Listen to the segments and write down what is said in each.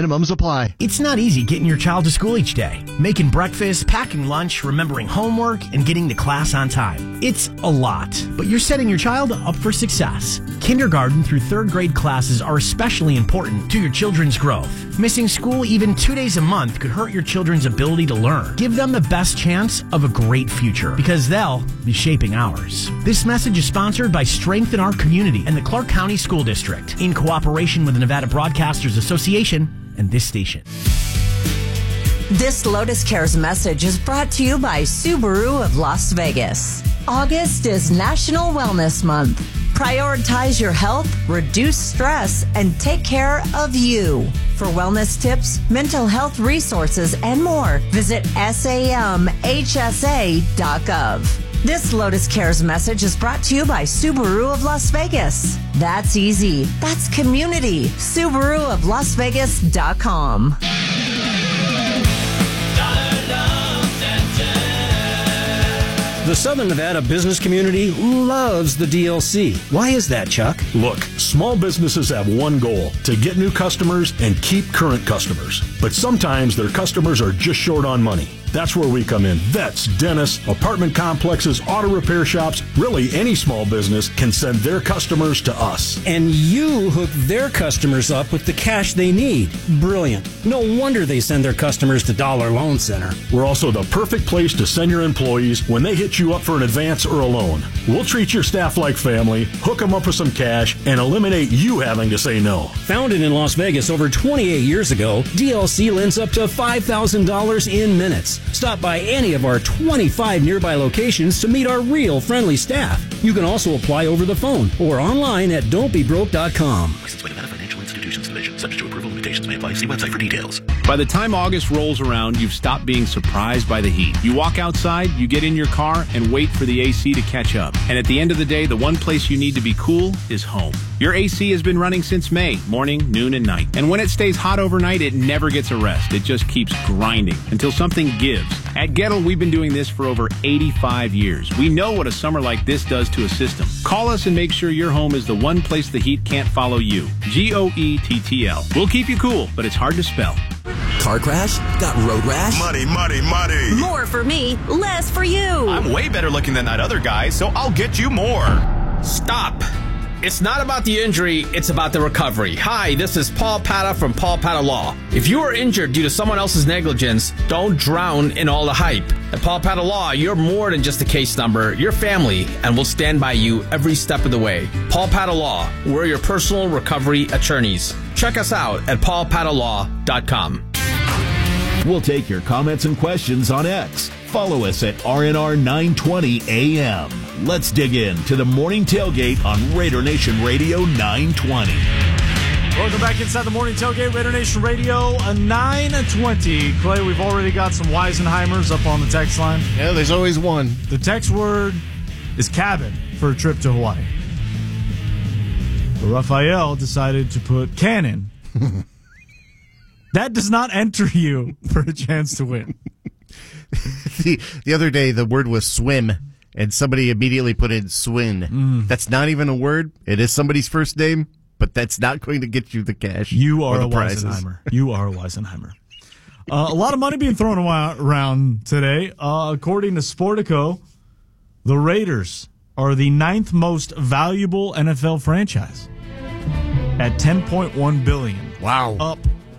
Minimums apply. It's not easy getting your child to school each day. Making breakfast, packing lunch, remembering homework, and getting to class on time. It's a lot, but you're setting your child up for success. Kindergarten through third grade classes are especially important to your children's growth. Missing school even 2 days a month could hurt your children's ability to learn. Give them the best chance of a great future, because they'll be shaping ours. This message is sponsored by Strengthen Our Community and the Clark County School District, in cooperation with the Nevada Broadcasters Association and this station. This Lotus Cares message is brought to you by Subaru of Las Vegas. August is National Wellness Month. Prioritize your health, reduce stress, and take care of you. For wellness tips, mental health resources, and more, visit samhsa.gov. This Lotus Cares message is brought to you by Subaru of Las Vegas. That's easy. That's community. Subaru of LasVegas.com. The Southern Nevada business community loves the DLC. Why is that, Chuck? Look, small businesses have one goal: to get new customers and keep current customers. But sometimes their customers are just short on money. That's where we come in. Vets, dentists, apartment complexes, auto repair shops, really any small business can send their customers to us. And you hook their customers up with the cash they need. Brilliant. No wonder they send their customers to Dollar Loan Center. We're also the perfect place to send your employees when they hit you up for an advance or a loan. We'll treat your staff like family, hook them up with some cash, and eliminate you having to say no. Founded in Las Vegas over 28 years ago, DLC lends up to $5,000 in minutes. Stop by any of our 25 nearby locations to meet our real friendly staff. You can also apply over the phone or online at don'tbebroke.com. Licensed by Nevada Financial Institutions Division. Subject to approval, limitations may apply. See website for details. By the time August rolls around, you've stopped being surprised by the heat. You walk outside, you get in your car, and wait for the AC to catch up. And at the end of the day, the one place you need to be cool is home. Your AC has been running since May, morning, noon, and night. And when it stays hot overnight, it never gets a rest. It just keeps grinding until something gives. At Gettle, we've been doing this for over 85 years. We know what a summer like this does to a system. Call us and make sure your home is the one place the heat can't follow you. GOETTL. We'll keep you cool, but it's hard to spell. Car crash? Got road rash? Money, money, money. More for me, less for you. I'm way better looking than that other guy, so I'll get you more. Stop. It's not about the injury, it's about the recovery. Hi, this is Paul Pata from Paul Pata Law. If you are injured due to someone else's negligence, don't drown in all the hype. At Paul Pata Law, you're more than just a case number. You're family, and we'll stand by you every step of the way. Paul Pata Law, we're your personal recovery attorneys. Check us out at paulpatalaw.com. We'll take your comments and questions on X. Follow us at RNR 920 AM. Let's dig in to the morning tailgate on Raider Nation Radio 920. Welcome back inside the morning tailgate, Raider Nation Radio 920. Clay, we've already got some Weisenheimers up on the text line. Yeah, there's always one. The text word is cabin for a trip to Hawaii. But Raphael decided to put cannon. That does not enter you for a chance to win. The other day, the word was swim, and somebody immediately put in swin. That's not even a word. It is somebody's first name, but that's not going to get you the cash. You are a Weisenheimer. You are a Weisenheimer. A lot of money being thrown around today. According to Sportico, the Raiders are the 9th most valuable NFL franchise at $10.1 billion. Wow. Up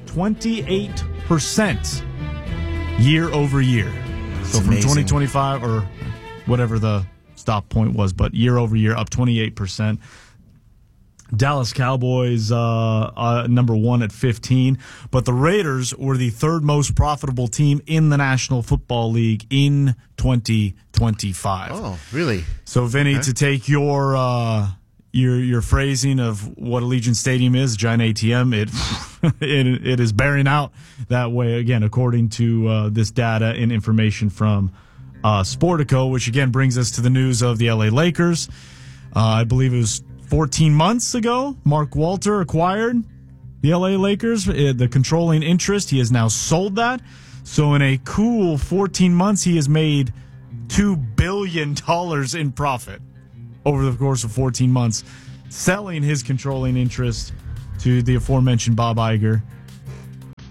28% year over year. So from 2025 or whatever the stop point was, but year over year up 28%. Dallas Cowboys number 1 at 15, but the Raiders were the 3rd most profitable team in the National Football League in 2025. Oh, really? So Vinny, to take your phrasing of what Allegiant Stadium is, giant ATM, it is bearing out that way again, according to this data and information from Sportico, which again brings us to the news of the LA Lakers. I believe it was 14 months ago, Mark Walter acquired the LA Lakers, the controlling interest. He has now sold that. So in a cool 14 months, he has made $2 billion in profit over the course of 14 months, selling his controlling interest to the aforementioned Bob Iger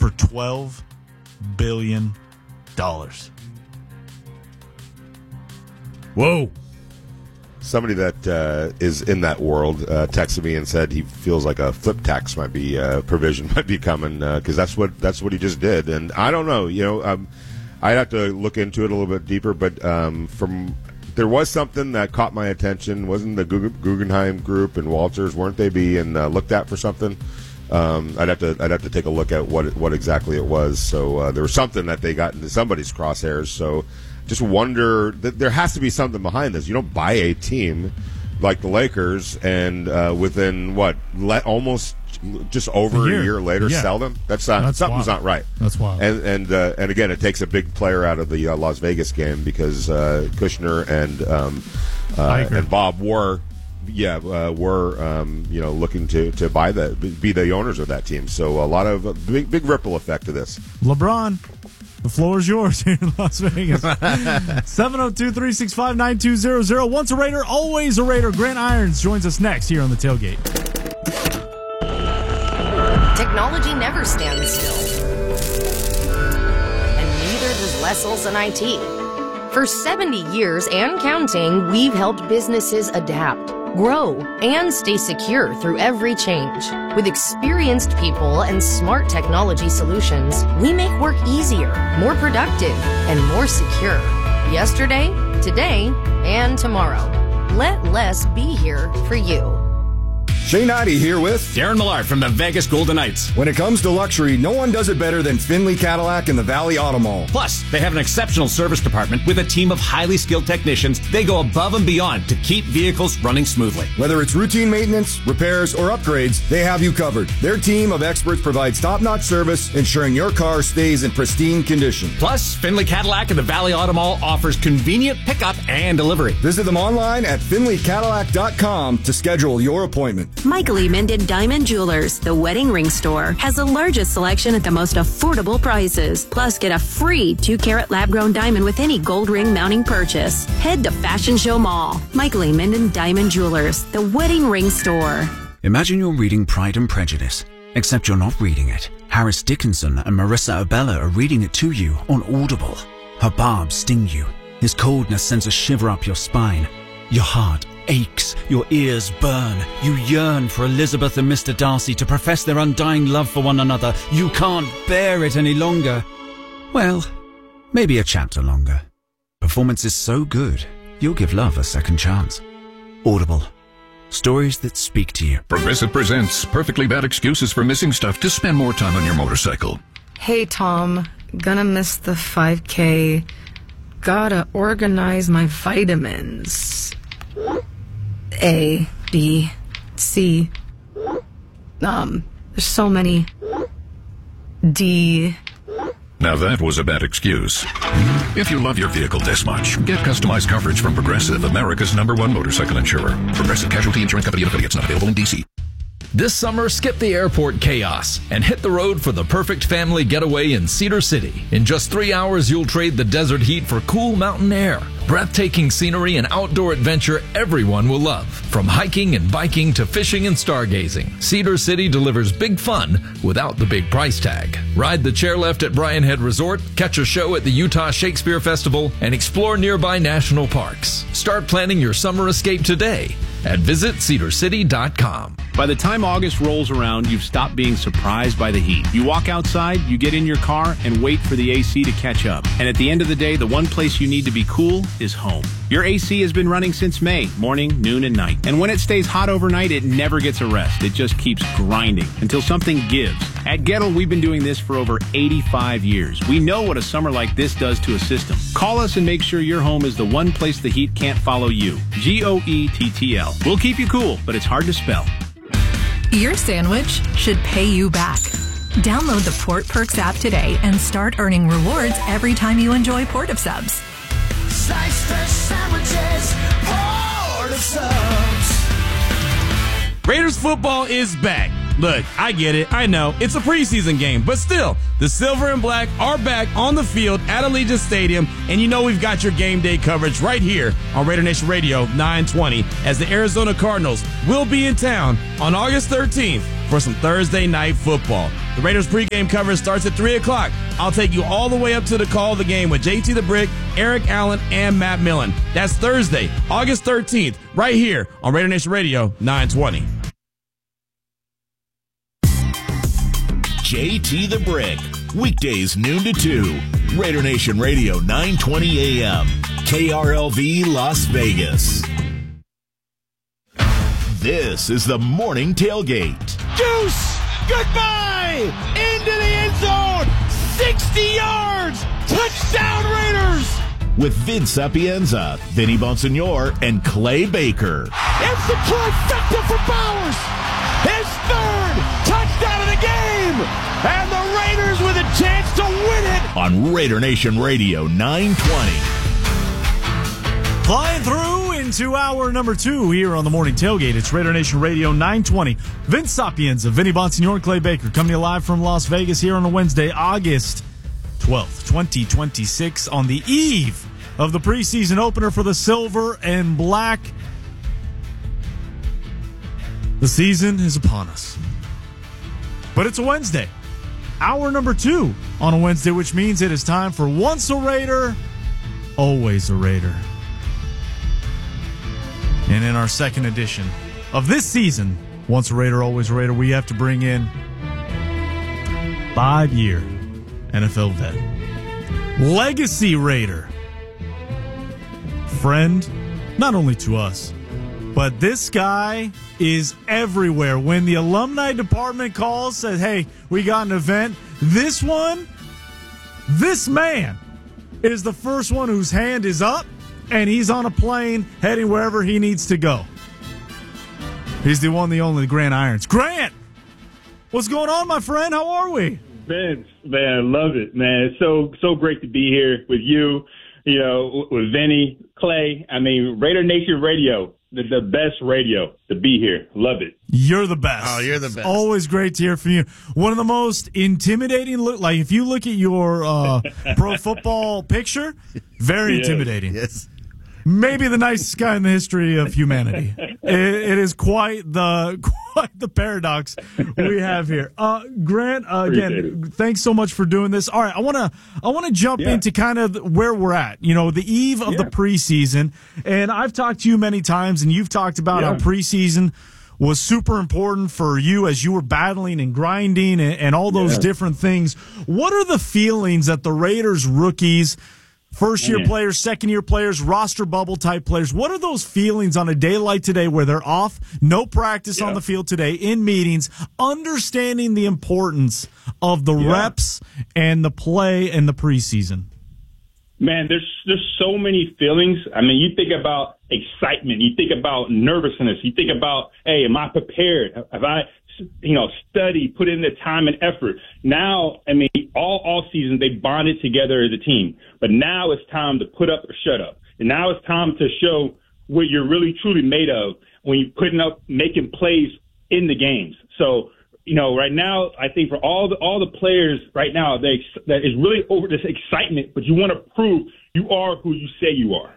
for $12 billion. Whoa. Somebody that is in that world texted me and said he feels like a flip tax provision might be coming because that's what he just did. And I don't know, I'd have to look into it a little bit deeper. But there was something that caught my attention. Wasn't the Guggenheim Group and Walters, weren't they being looked at for something? I'd have to take a look at what exactly it was. So there was something that they got into somebody's crosshairs. So just wonder that there has to be something behind this. You don't buy a team like the Lakers and within almost just over a year later sell them. That's something's wild. Not right. That's wild. And again, it takes a big player out of the Las Vegas game because Kushner and Bob were looking to buy be the owners of that team. So a lot of big ripple effect to this. LeBron, the floor is yours here in Las Vegas. 702-365-9200. Once a Raider, always a Raider. Grant Irons joins us next here on The Tailgate. Technology never stands still. And neither does Les Olson IT. For 70 years and counting, we've helped businesses adapt, grow, and stay secure through every change. With experienced people and smart technology solutions, we make work easier, more productive, and more secure. Yesterday, today, and tomorrow. Let Les be here for you. Shane Noddy here with Darren Millard from the Vegas Golden Knights. When it comes to luxury, no one does it better than Finley Cadillac and the Valley Auto Mall. Plus, they have an exceptional service department with a team of highly skilled technicians. They go above and beyond to keep vehicles running smoothly. Whether it's routine maintenance, repairs, or upgrades, they have you covered. Their team of experts provides top-notch service, ensuring your car stays in pristine condition. Plus, Finley Cadillac and the Valley Auto Mall offers convenient pickup and delivery. Visit them online at finleycadillac.com to schedule your appointment. Michael E. Minden Diamond Jewelers, the wedding ring store, has the largest selection at the most affordable prices. Plus, get a free 2-carat lab-grown diamond with any gold ring mounting purchase. Head to Fashion Show Mall. Michael E. Minden Diamond Jewelers, the wedding ring store. Imagine you're reading Pride and Prejudice, except you're not reading it. Harris Dickinson and Marissa Abella are reading it to you on Audible. Her barbs sting you. His coldness sends a shiver up your spine. Your heart aches, your ears burn. You yearn for Elizabeth and Mr. Darcy to profess their undying love for one another. You can't bear it any longer. Well, maybe a chapter longer. Performance is so good, you'll give love a second chance. Audible. Stories that speak to you. Progressive presents Perfectly Bad Excuses for Missing Stuff to spend more time on your motorcycle. Hey, Tom. Gonna miss the 5K. Gotta organize my vitamins. A, B, C. There's so many. D. Now that was a bad excuse. If you love your vehicle this much, get customized coverage from Progressive, America's #1 motorcycle insurer. Progressive Casualty Insurance Company and affiliates, not available in D.C. This summer, skip the airport chaos and hit the road for the perfect family getaway in Cedar City. In just 3 hours, you'll trade the desert heat for cool mountain air. Breathtaking scenery and outdoor adventure everyone will love. From hiking and biking to fishing and stargazing, Cedar City delivers big fun without the big price tag. Ride the chairlift at Bryan Head Resort, catch a show at the Utah Shakespeare Festival, and explore nearby national parks. Start planning your summer escape today at visitcedarcity.com. By the time August rolls around, you've stopped being surprised by the heat. You walk outside, you get in your car, and wait for the AC to catch up. And at the end of the day, the one place you need to be cool is home. Your AC has been running since May, morning, noon, and night. And when it stays hot overnight, it never gets a rest. It just keeps grinding until something gives. At Gettle, we've been doing this for over 85 years. We know what a summer like this does to a system. Call us and make sure your home is the one place the heat can't follow you. GOETTL. We'll keep you cool, but it's hard to spell. Your sandwich should pay you back. Download the Port Perks app today and start earning rewards every time you enjoy Port of Subs. Slice fresh sandwiches, Port of Subs. Raiders football is back. Look, I get it. I know. It's a preseason game. But still, the Silver and Black are back on the field at Allegiant Stadium. And you know we've got your game day coverage right here on Raider Nation Radio 920 as the Arizona Cardinals will be in town on August 13th for some Thursday night football. The Raiders pregame coverage starts at 3 o'clock. I'll take you all the way up to the call of the game with JT the Brick, Eric Allen, and Matt Millen. That's Thursday, August 13th, right here on Raider Nation Radio 920. JT the Brick, weekdays noon to 2. Raider Nation Radio 920 AM, KRLV Las Vegas. This is the morning tailgate. Deuce! Goodbye! Into the end zone! 60 yards! Touchdown Raiders! With Vince Sapienza, Vinny Bonsignore, and Clay Baker. It's the trifecta for Bowers! His third touchdown of the game! And the Raiders with a chance to win it! On Raider Nation Radio 920. Flying through into hour number 2 here on the morning tailgate. It's Raider Nation Radio 920. Vince Sapienza, Vinny Bonsignore, Clay Baker coming to you live from Las Vegas here on a Wednesday, August 12th, 2026, on the eve of the preseason opener for the Silver and Black. The season is upon us. But it's a Wednesday. Hour number 2 on a Wednesday, which means it is time for Once a Raider, Always a Raider. And in our second edition of this season, Once a Raider, Always a Raider, we have to bring in 5-year NFL vet, legacy Raider, friend, not only to us, but this guy is everywhere. When the alumni department calls, says, hey, we got an event, this man is the first one whose hand is up, and he's on a plane heading wherever he needs to go. He's the one, the only, Grant Irons. Grant, what's going on, my friend? How are we? Vince, man, I love it, man. It's so great to be here with you, with Vinny, Clay. I mean, Raider Nation Radio, the best radio to be here. Love it. You're the best. Oh, you're the best. It's always great to hear from you. One of the most intimidating like if you look at your pro football picture, very intimidating. Yes. Maybe the nicest guy in the history of humanity. It is quite the paradox we have here. Grant, again, thanks so much for doing this. All right, I want to jump into kind of where we're at. The eve of the preseason, and I've talked to you many times, and you've talked about how preseason was super important for you as you were battling and grinding and all those different things. What are the feelings that the Raiders rookies, first-year players, second-year players, roster bubble type players, what are those feelings on a day like today where they're off, no practice on the field today, in meetings, understanding the importance of the reps and the play and the preseason? Man, there's so many feelings. I mean, you think about excitement, you think about nervousness, you think about, hey, am I prepared? Have I study, put in the time and effort? Now, I mean, all season they bonded together as a team, but now it's time to put up or shut up. And now it's time to show what you're really truly made of when you're putting up, making plays in the games. So, right now, I think for all the players right now, that is really over this excitement, but you want to prove you are who you say you are.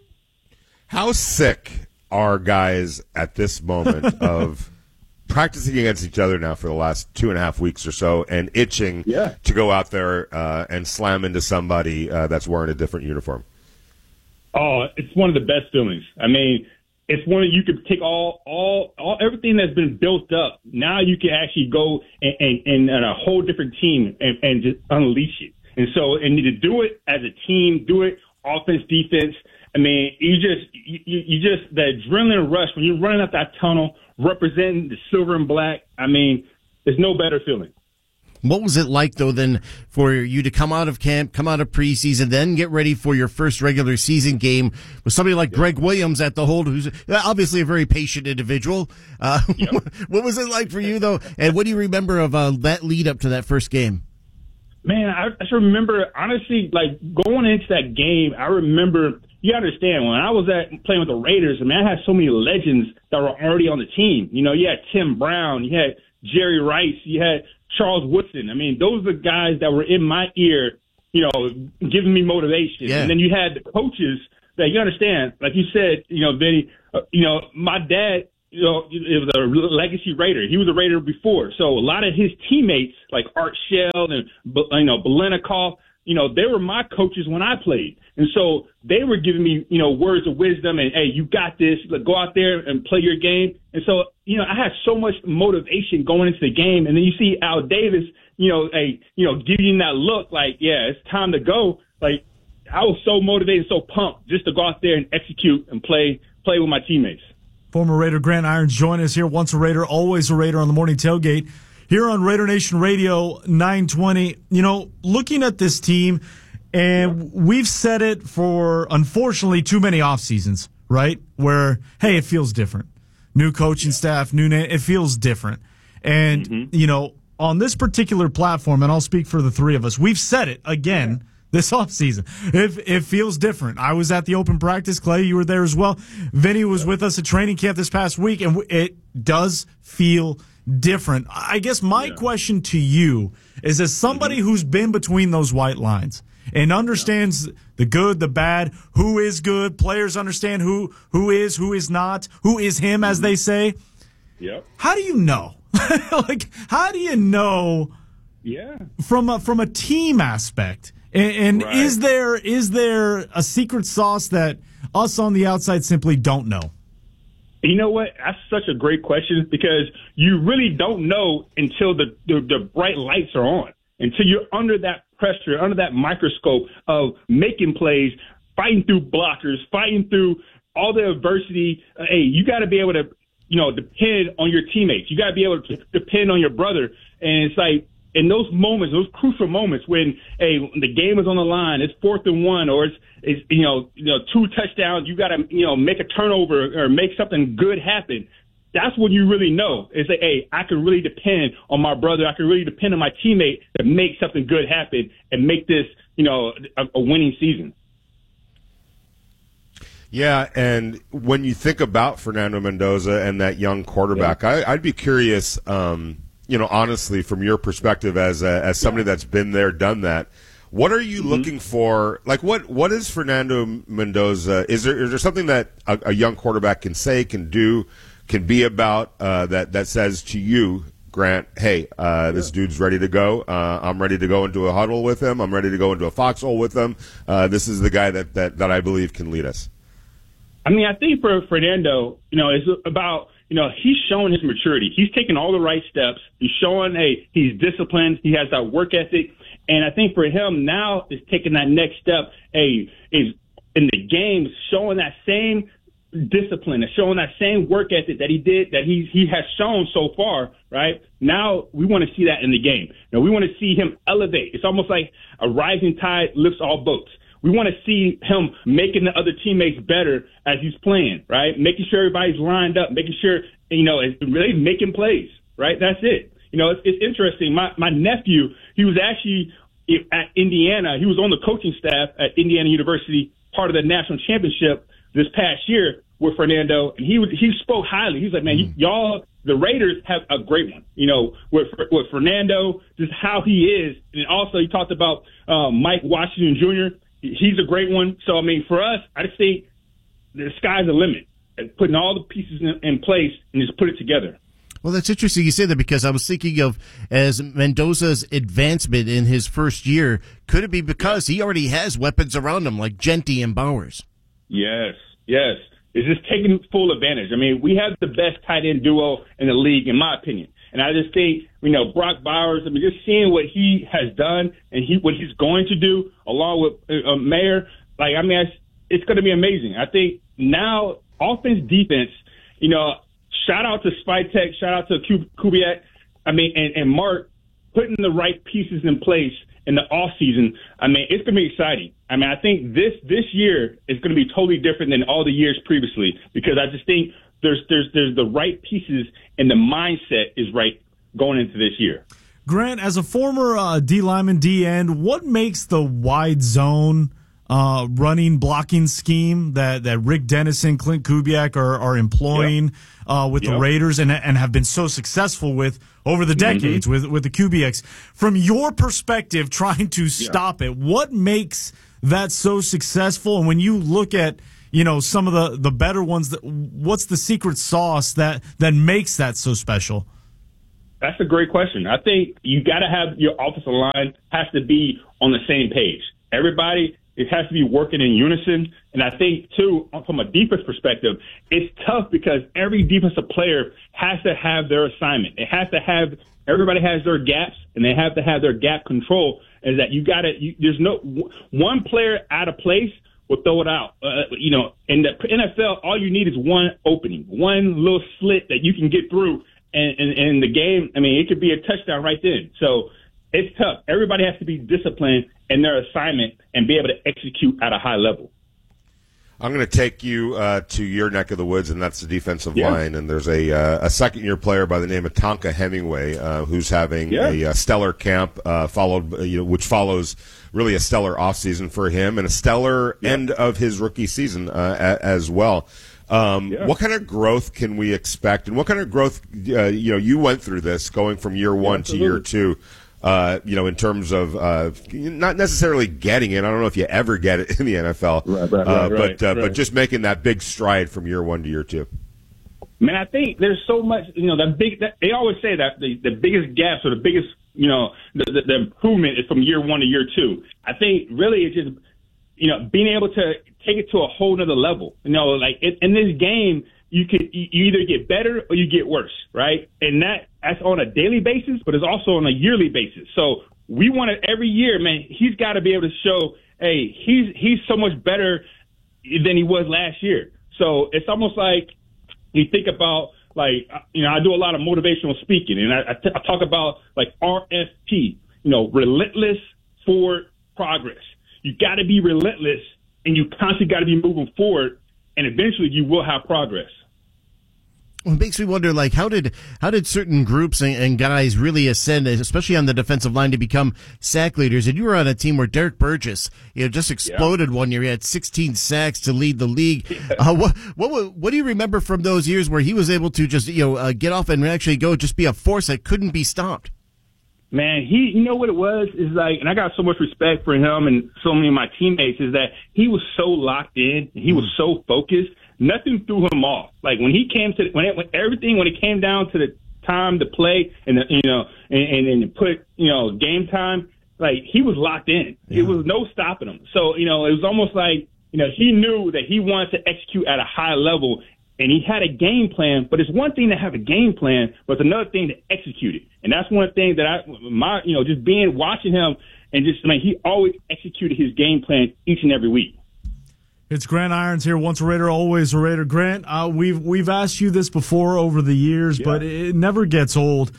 How sick are guys at this moment of practicing against each other now for the last 2.5 weeks or so and itching to go out there and slam into somebody that's wearing a different uniform? Oh, it's one of the best feelings. I mean, it's one that you could take all everything that's been built up. Now you can actually go and a whole different team and just unleash it. And so, and to do it as a team, do it offense, defense. I mean, you just the adrenaline rush when you're running up that tunnel, representing the silver and black. I mean, there's no better feeling. What was it like, though, then, for you to come out of camp, come out of preseason, then get ready for your first regular season game with somebody like Greg Williams at the hold, who's obviously a very patient individual? What was it like for you, though? And what do you remember of that lead up to that first game? Man, I just remember, honestly, like going into that game, I remember, you understand, when I was playing with the Raiders, I mean, I had so many legends that were already on the team. You had Tim Brown, you had Jerry Rice, you had Charles Woodson. I mean, those are the guys that were in my ear, giving me motivation. Yeah. And then you had the coaches that, you understand, like you said, Vinny, my dad it was a legacy Raider. He was a Raider before. So a lot of his teammates, like Art Shell and, Belenikoff, they were my coaches when I played. And so they were giving me, words of wisdom and, hey, you got this. Go out there and play your game. And so, I had so much motivation going into the game. And then you see Al Davis, giving you that look like, yeah, it's time to go. Like, I was so motivated, so pumped just to go out there and execute and play with my teammates. Former Raider Grant Irons join us here. Once a Raider, always a Raider on the Morning Tailgate here on Raider Nation Radio 920. Looking at this team, and we've said it for, unfortunately, too many off seasons, right? Where, hey, it feels different. New coaching staff, it feels different. And, on this particular platform, and I'll speak for the three of us, we've said it again this offseason. It feels different. I was at the open practice. Clay, you were there as well. Vinny was with us at training camp this past week, and it does feel different. I guess my question to you is, as somebody who's been between those white lines and understands the good, the bad, who is good, players understand who is not, who is him, as they say. Yep. How do you know? How do you know from a team aspect? And right. Is there a secret sauce that us on the outside simply don't know? You know what? That's such a great question, because you really don't know until the bright lights are on, until you're under that pressure, under that microscope of making plays, fighting through blockers, fighting through all the adversity. Hey, you got to be able to, depend on your teammates. You got to be able to depend on your brother. And it's like, in those moments, those crucial moments when, hey, the game is on the line, it's 4th and 1, or it's 2 touchdowns, you got to, make a turnover or make something good happen. That's when you really know. It's like, hey, I can really depend on my brother. I can really depend on my teammate to make something good happen and make this, a winning season. Yeah, and when you think about Fernando Mendoza and that young quarterback, I'd be curious, honestly, from your perspective as somebody that's been there, done that, what are you looking for? Like, what is Fernando Mendoza? Is there something that a young quarterback can say, can do, can be about that says to you, Grant, hey, this dude's ready to go. I'm ready to go into a huddle with him. I'm ready to go into a foxhole with him. This is the guy that I believe can lead us. I mean, I think for Fernando, it's about, he's showing his maturity. He's taking all the right steps. He's showing, hey, he's disciplined. He has that work ethic. And I think for him now is taking that next step, hey, is in the game showing that same discipline and showing that same work ethic that he has shown so far, right? Now we want to see that in the game. We want to see him elevate. It's almost like a rising tide lifts all boats. We want to see him making the other teammates better as he's playing, right? Making sure everybody's lined up, making sure, really making plays, right? That's it. It's interesting. My nephew, he was actually at Indiana. He was on the coaching staff at Indiana University, part of the national championship this past year with Fernando, and he spoke highly. He was like, man, y'all, the Raiders have a great one, with Fernando, just how he is. And also he talked about Mike Washington Jr., he's a great one. So, I mean, for us, I just think the sky's the limit. Putting all the pieces in place and just put it together. Well, that's interesting you say that, because I was thinking of, as Mendoza's advancement in his first year, could it be because he already has weapons around him like Genty and Bowers? Yes. It's just taking full advantage. I mean, we have the best tight end duo in the league, in my opinion. And I just think, Brock Bowers, I mean, just seeing what he has done and what he's going to do along with Mayer, it's going to be amazing. I think now offense, defense, shout out to Spytek, shout out to Kubiak, and Mark, putting the right pieces in place in the off season. I mean, it's going to be exciting. I mean, I think this year is going to be totally different than all the years previously, because I just think there's the right pieces and the mindset is right going into this year. Grant, as a former D lineman, D end, what makes the wide zone running blocking scheme that Rick Dennison, Clint Kubiak are employing with the Raiders and have been so successful with over the decades with the Kubiaks? From your perspective, trying to stop it, what makes that so successful? And when you look at some of the better ones? What's the secret sauce that makes that so special? That's a great question. I think you got to have your offensive line has to be on the same page. Everybody, it has to be working in unison. And I think, too, from a defense perspective, it's tough because every defensive player has to have their assignment. It has to have everybody has their gaps, and they have to have their gap control. Is that there's no one player out of place will throw it out. In the NFL, all you need is one opening, one little slit that you can get through. And the game, I mean, it could be a touchdown right then. So it's tough. Everybody has to be disciplined in their assignment and be able to execute at a high level. I'm going to take you to your neck of the woods, and that's the defensive line. And there's a second-year player by the name of Tonka Hemingway who's having a stellar camp, which follows really a stellar offseason for him and a stellar end of his rookie season as well. What kind of growth can we expect, and what kind of growth, you went through this going from year one to year two, in terms of not necessarily getting it. I don't know if you ever get it in the NFL, but just making that big stride from year one to year two. Man, I think there's so much, they always say that the biggest gaps or the biggest, the improvement is from year one to year two. I think really it's just, being able to take it to a whole nother level. In this game, you either get better or you get worse, right? And that's on a daily basis, but it's also on a yearly basis. So we want it every year, man. He's got to be able to show, hey, he's so much better than he was last year. So it's almost like you think about, I do a lot of motivational speaking, and I talk about RFP, relentless forward progress. You got to be relentless, and you constantly got to be moving forward, and eventually you will have progress. Well, it makes me wonder, how did certain groups and guys really ascend, especially on the defensive line, to become sack leaders? And you were on a team where Derek Burgess, just exploded one year. He had 16 sacks to lead the league. What do you remember from those years where he was able to just get off and actually go just be a force that couldn't be stopped? Man, you know what it was is and I got so much respect for him and so many of my teammates, is that he was so locked in, he was so focused, nothing threw him off. When he came to when it came down to the time to play and and put game time, he was locked in. It was no stopping him. So it was almost like he knew that he wanted to execute at a high level. And he had a game plan, but it's one thing to have a game plan, but it's another thing to execute it. And that's one thing that just watching him and he always executed his game plan each and every week. It's Grant Irons here, once a Raider, always a Raider. Grant, we've asked you this before over the years, but it never gets old.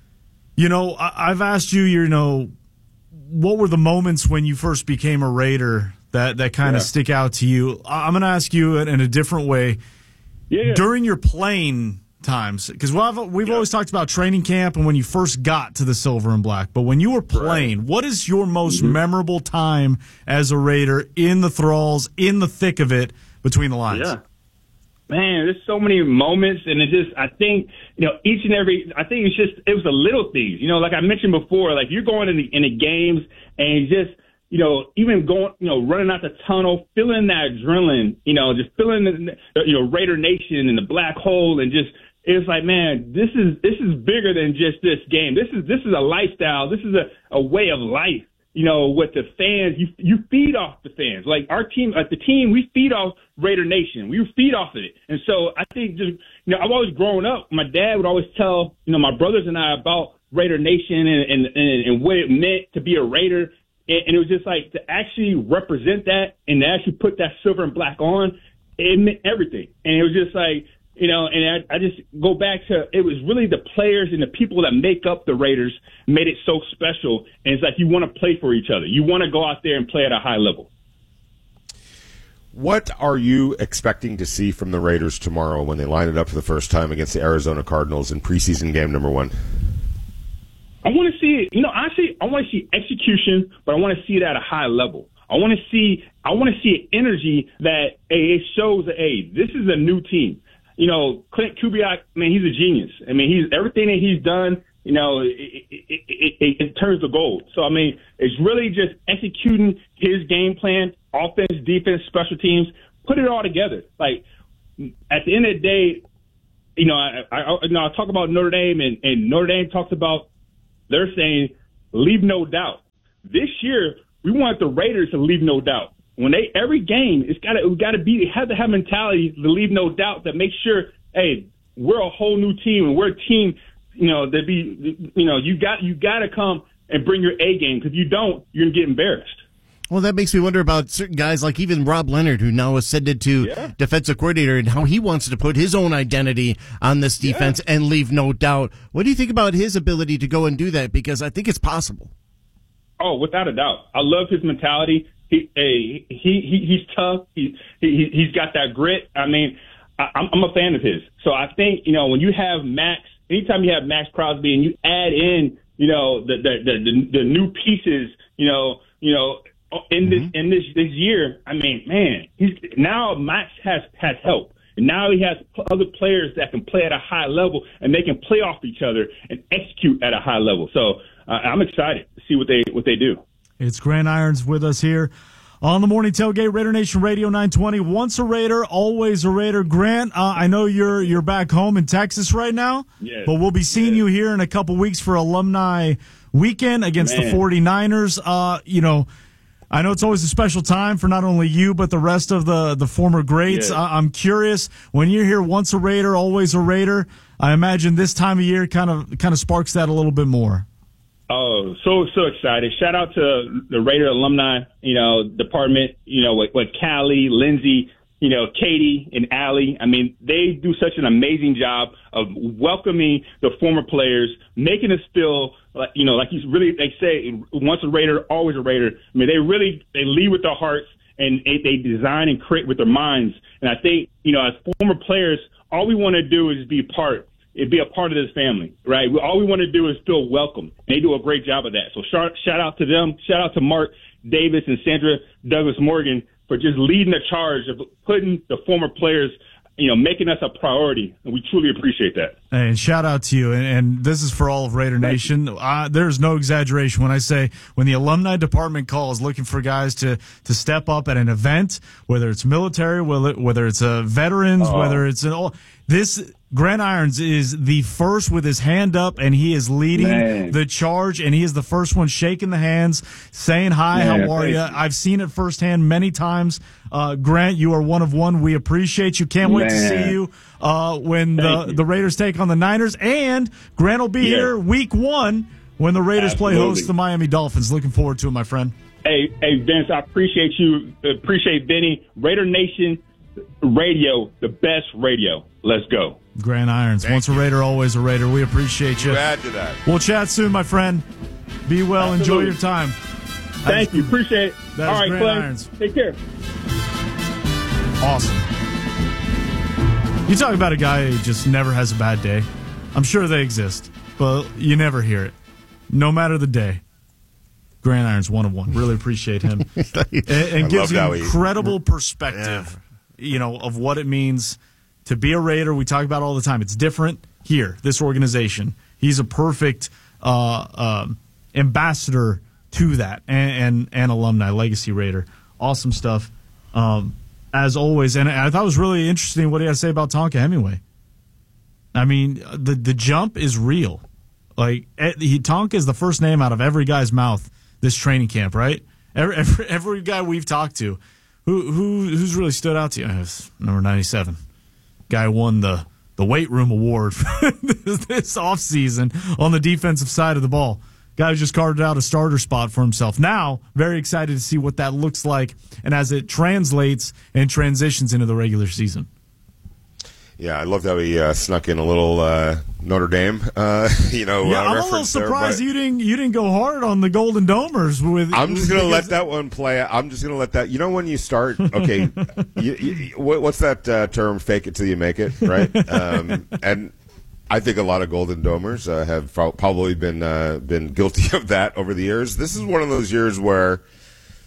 I've asked you, what were the moments when you first became a Raider that kind of stick out to you? I'm going to ask you in a different way. Yeah. During your playing times, because we've always talked about training camp and when you first got to the Silver and Black, but when you were playing, what is your most memorable time as a Raider in the thralls, in the thick of it, between the lines? Yeah. Man, there's so many moments, and I think each and every, I think it was the little things, like I mentioned before, you're going in the games and just, even going, running out the tunnel, feeling that adrenaline, just feeling the, Raider Nation and the black hole, and just, it's like, man, this is bigger than just this game. This is a lifestyle. This is a way of life. With the fans, you feed off the fans. Our team, the team, we feed off Raider Nation. We feed off of it. And so I think just, I've always grown up. My dad would always tell, my brothers and I about Raider Nation and what it meant to be a Raider. And it was just to actually represent that and to actually put that silver and black on, it meant everything. And it was just and I just go back to, it was really the players and the people that make up the Raiders made it so special. And it's you want to play for each other. You want to go out there and play at a high level. What are you expecting to see from the Raiders tomorrow when they line it up for the first time against the Arizona Cardinals in preseason game number 1? I want to see, honestly, I want to see execution, but I want to see it at a high level. I want to see an energy that it shows that, this is a new team. Clint Kubiak, man, he's a genius. I mean, he's everything that he's done, it turns to gold. So, it's really just executing his game plan, offense, defense, special teams, put it all together. Like, at the end of the day, I talk about Notre Dame, and Notre Dame talks about, they're saying, leave no doubt. This year, we want the Raiders to leave no doubt. When every game, it has to have mentality to leave no doubt, that make sure, hey, we're a whole new team, and we're a team, you got to come and bring your A game, because if you don't, you're going to get embarrassed. Well, that makes me wonder about certain guys like even Rob Leonard, who now ascended to defensive coordinator, and how he wants to put his own identity on this defense and leave no doubt. What do you think about his ability to go and do that? Because I think it's possible. Oh, without a doubt. I love his mentality. He's tough. He's got that grit. I mean, I'm a fan of his. So I think, when you have Max, anytime you have Max Crosby and you add in, the new pieces, in this year, I mean, man, now Max has help. And now he has other players that can play at a high level, and they can play off each other and execute at a high level. So I'm excited to see what they do. It's Grant Irons with us here on the Morning Tailgate, Raider Nation Radio 920. Once a Raider, always a Raider. Grant, I know you're back home in Texas right now, but we'll be seeing you here in a couple weeks for Alumni Weekend against the 49ers. I know it's always a special time for not only you, but the rest of the former greats. I'm curious, when you're here, once a Raider, always a Raider, I imagine this time of year kind of sparks that a little bit more. Oh, so excited. Shout out to the Raider alumni, department, with Callie, Lindsay, Katie and Allie. I mean, they do such an amazing job of welcoming the former players, making us feel like, they say, once a Raider, always a Raider. I mean, they lead with their hearts, and they design and create with their minds. And I think, as former players, all we want to do is be a part of this family, right? All we want to do is feel welcome. And they do a great job of that. So shout out to them. Shout out to Mark Davis and Sandra Douglas Morgan for just leading the charge of putting the former players, making us a priority. And we truly appreciate that. And shout out to you. And this is for all of Raider Nation. There's no exaggeration when I say when the alumni department calls looking for guys to step up at an event, whether it's military, whether it's veterans, whether it's this. Grant Irons is the first with his hand up, and he is leading the charge, and he is the first one shaking the hands, saying hi, how are you? I've seen it firsthand many times. Grant, you are one of one. We appreciate you. Can't wait to see you when the Raiders take on the Niners, and Grant will be here week 1 when the Raiders play host to the Miami Dolphins. Looking forward to it, my friend. Hey, Vince, I appreciate you. Appreciate Benny. Raider Nation Radio, the best radio. Let's go. Grant Irons. Once a Raider, always a Raider. We appreciate you. Add to that. We'll chat soon, my friend. Be well. Absolutely. Enjoy your time. Thank you. Appreciate it. All right, Grant Clay. Irons. Take care. Awesome. You talk about a guy who just never has a bad day. I'm sure they exist, but you never hear it. No matter the day. Grant Irons, one of one. Really appreciate him. and gives you incredible perspective, of what it means to be a Raider. We talk about it all the time. It's different here, this organization. He's a perfect ambassador to that and alumni, legacy Raider. Awesome stuff, as always. And I thought it was really interesting what he had to say about Tonka Hemingway. I mean, the jump is real. Like, Tonka is the first name out of every guy's mouth this training camp, right? Every guy we've talked to, who's really stood out to you? Number 97. Guy won the weight room award this offseason on the defensive side of the ball. Guy just carved out a starter spot for himself. Now, very excited to see what that looks like and as it translates and transitions into the regular season. Yeah, I loved how he snuck in a little Notre Dame, I'm a little surprised you didn't go hard on the Golden Domers. I'm just going to let that one play. I'm just going to let that. When you start, okay, what's that term? Fake it till you make it, right? And I think a lot of Golden Domers have probably been guilty of that over the years. This is one of those years where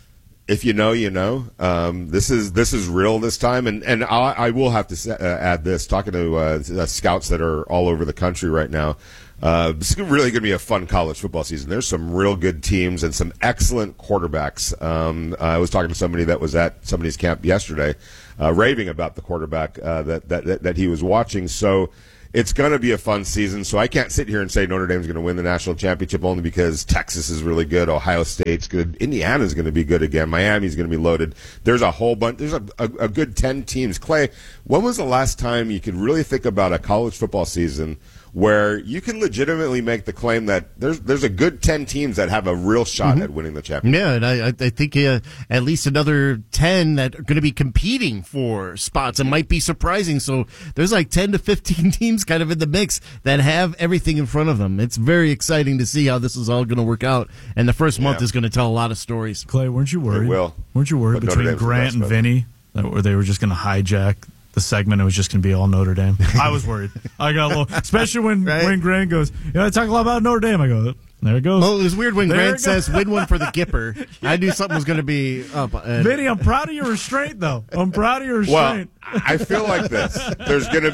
If you know, you know. This is real this time, and I will have to add this. Talking to scouts that are all over the country right now, this is really going to be a fun college football season. There's some real good teams and some excellent quarterbacks. I was talking to somebody that was at somebody's camp yesterday, raving about the quarterback that he was watching. So. It's going to be a fun season, so I can't sit here and say Notre Dame's going to win the national championship only because Texas is really good, Ohio State's good, Indiana's going to be good again, Miami's going to be loaded. There's a whole bunch. There's a good 10 teams. Clay, when was the last time you could really think about a college football season where you can legitimately make the claim that there's a good 10 teams that have a real shot at winning the championship? Yeah, and I think at least another 10 that are going to be competing for spots and might be surprising. So there's like 10 to 15 teams kind of in the mix that have everything in front of them. It's very exciting to see how this is all going to work out. And the first month is going to tell a lot of stories. Clay, weren't you worried? It will. Weren't you worried between Grant and Vinny that they were just going to hijack the segment? It was just going to be all Notre Dame. I was worried. I got a little, especially when Grant goes, I talk a lot about Notre Dame. I go, there it goes. Well, it was weird when Grant says, win one for the Gipper. I knew something was going to be up. Vinny, I'm proud of your restraint, though. I'm proud of your restraint. Well, I feel like this. There's going to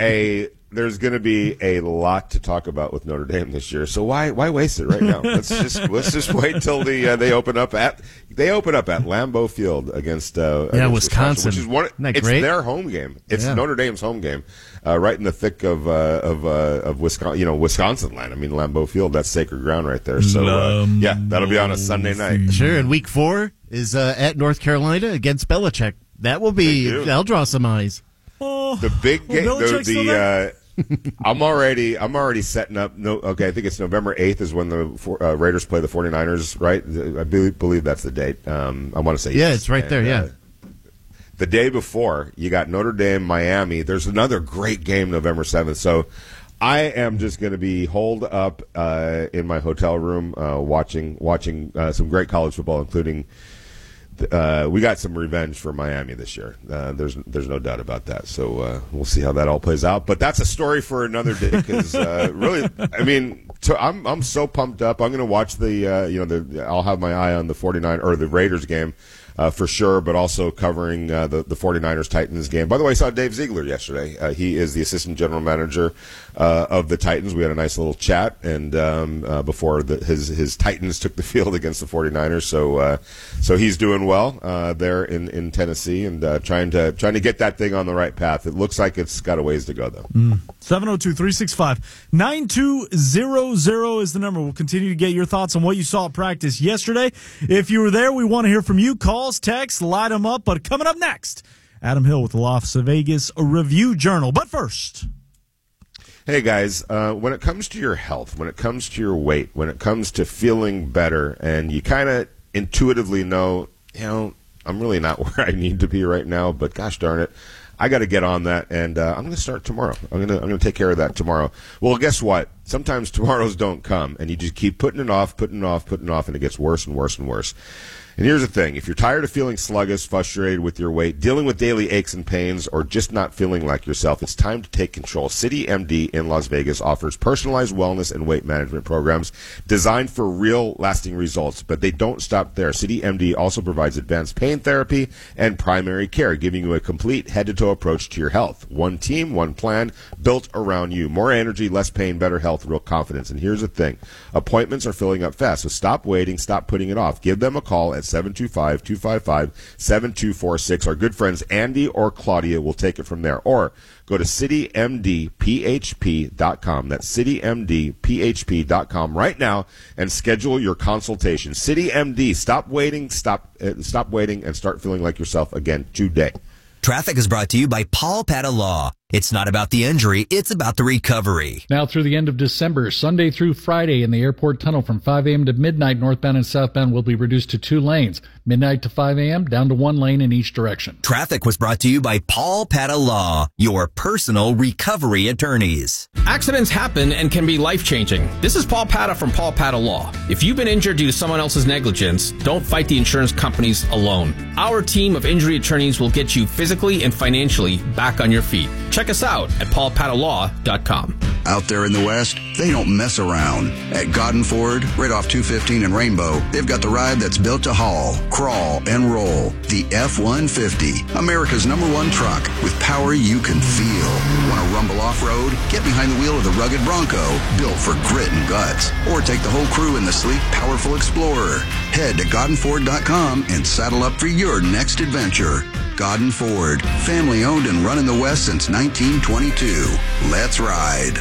be a lot to talk about with Notre Dame this year. So why waste it right now? Let's just wait till they open up at Lambeau Field against Wisconsin, which is it's their home game. It's Notre Dame's home game, right in the thick of Wisconsin, Wisconsin land. I mean, Lambeau Field, that's sacred ground right there. So that'll be on a Sunday night. Sure, and week 4 is at North Carolina against Belichick. That'll draw some eyes. The big game. I'm already setting up. I think it's November 8th is when the Raiders play the 49ers, right? I believe that's the date. I want to say it's right there. The day before, you got Notre Dame, Miami. There's another great game November 7th. So I am just going to be holed up in my hotel room watching some great college football, including. We got some revenge for Miami this year. There's no doubt about that. So we'll see how that all plays out. But that's a story for another day because really, I mean, I'm so pumped up. I'm going to watch I'll have my eye on the 49 or the Raiders game. For sure, but also covering the 49ers-Titans game. By the way, I saw Dave Ziegler yesterday. He is the assistant general manager of the Titans. We had a nice little chat and before his Titans took the field against the 49ers. So he's doing well there in Tennessee and trying to get that thing on the right path. It looks like it's got a ways to go, though. 702-365-9200 is the number. We'll continue to get your thoughts on what you saw at practice yesterday. If you were there, we want to hear from you. Calls, texts, light them up. But coming up next, Adam Hill with the Las Vegas Review-Journal. But first, hey guys, when it comes to your health, when it comes to your weight, when it comes to feeling better, and you kind of intuitively know, I'm really not where I need to be right now, but gosh darn it, I got to get on that, and I'm going to start tomorrow. I'm going to take care of that tomorrow. Well, guess what? Sometimes tomorrows don't come, and you just keep putting it off, and it gets worse and worse and worse. And here's the thing. If you're tired of feeling sluggish, frustrated with your weight, dealing with daily aches and pains, or just not feeling like yourself, it's time to take control. CityMD in Las Vegas offers personalized wellness and weight management programs designed for real, lasting results. But they don't stop there. CityMD also provides advanced pain therapy and primary care, giving you a complete head-to-toe approach to your health. One team, one plan, built around you. More energy, less pain, better health, real confidence. And here's the thing. Appointments are filling up fast, so stop waiting, stop putting it off. Give them a call at 725-255-7246. Our good friends Andy or Claudia will take it from there. Or go to citymdphp.com. That's citymdphp.com right now and schedule your consultation. CityMD, stop waiting and start feeling like yourself again today. Traffic is brought to you by Paul Pata Law. It's not about the injury, it's about the recovery. Now through the end of December, Sunday through Friday in the airport tunnel from 5 a.m. to midnight, northbound and southbound will be reduced to 2 lanes. Midnight to 5 a.m., down to 1 lane in each direction. Traffic was brought to you by Paul Pata Law, your personal recovery attorneys. Accidents happen and can be life-changing. This is Paul Pata from Paul Pata Law. If you've been injured due to someone else's negligence, don't fight the insurance companies alone. Our team of injury attorneys will get you physically and financially back on your feet. Check us out at paulpatalaw.com. Out there in the West, they don't mess around. At Godden Ford, right off 215 and Rainbow, they've got the ride that's built to haul, crawl, and roll. The F-150, America's #1 truck with power you can feel. Want to rumble off-road? Get behind the wheel of the rugged Bronco, built for grit and guts. Or take the whole crew in the sleek, powerful Explorer. Head to GoddenFord.com and saddle up for your next adventure. Godden Ford, family owned and run in the West since 1922. Let's ride.